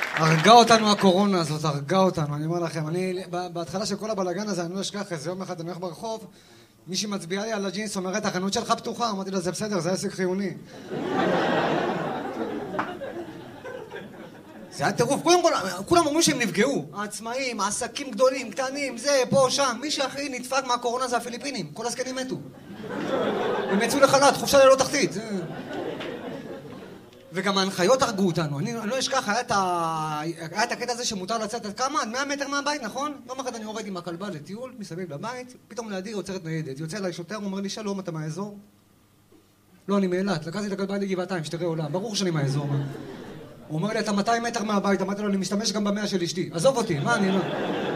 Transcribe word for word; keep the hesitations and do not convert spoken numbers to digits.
הרגה אותנו הקורונה הזאת, הרגה אותנו, אני אומר לכם. אני, בהתחלה של כל הבלגן הזה, אני לא אשכח איזה יום אחד, אני הולך ברחוב, מישהי מצביעה לי על הג'ינס, אומרת, החנות שלך פתוחה, אמרתי לה, זה בסדר, זה עסק חיוני. זה היה טירוף, כולם, כולם אומרים שהם נפגעו, העצמאים, העסקים גדולים, קטנים, זה, פה, שם, מי שהכי נדפק מהקורונה זה הפיליפינים, כל הזקנים מתו. הם יצאו לחל"ת, חופשה ללא תחתית. וגם ההנחיות הרגו אותנו, אני לא אשכח, היה את, ה... היה את הקטע הזה שמותר לצאת עד כמה? עד מאה מטר מהבית, נכון? יום אחד אני עובד עם הכלבה לטיול, מסביב לבית, פתאום לידי יוצרת ניידת, יוצא אליי שוטר, הוא אומר לי, שלום, אתה מהאזור? לא, אני מאילת, לקחתי את הכלבה לגבעתיים, שתראה עולם, ברור שאני מהאזור, מה? הוא אומר לי, אתה מאתיים מטר מהבית, אמרתי לו, אני משתמש גם במאה של אשתי, עזוב אותי, מה אני לא...